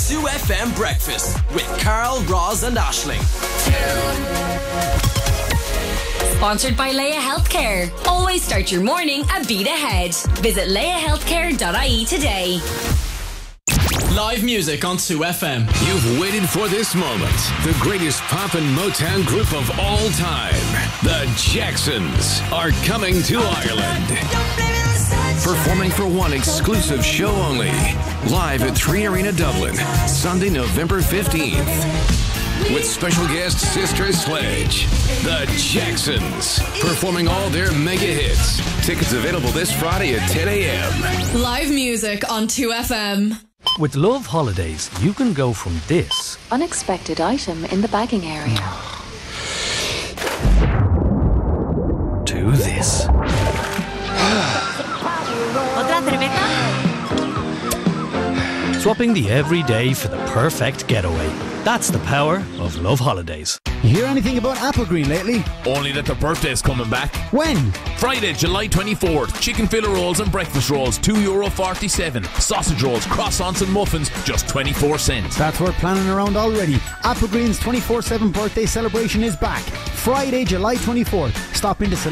2FM Breakfast with Carl, Roz and Aisling. Sponsored by Leia Healthcare. Always start your morning a beat ahead. Visit leiahealthcare.ie today. Live music on 2FM. You've waited for this moment. The greatest pop and Motown group of all time, the Jacksons, are coming to Ireland. Performing for one exclusive show only. Live at 3 Arena Dublin, Sunday, November 15th. With special guest Sister Sledge. The Jacksons, performing all their mega hits. Tickets available this Friday at 10 a.m. Live music on 2FM. With Love Holidays, you can go from this unexpected item in the bagging area to this. ¿Otra cerveza? Swapping the everyday for the perfect getaway. That's the power of Love Holidays. You hear anything about Applegreen lately? Only that their birthday's coming back. When? Friday, July 24th. Chicken filler rolls and breakfast rolls, €2.47. Sausage rolls, croissants and muffins, just 24 cents. That's worth planning around already. Applegreen's 24/7 birthday celebration is back. Friday, July 24th. Stop into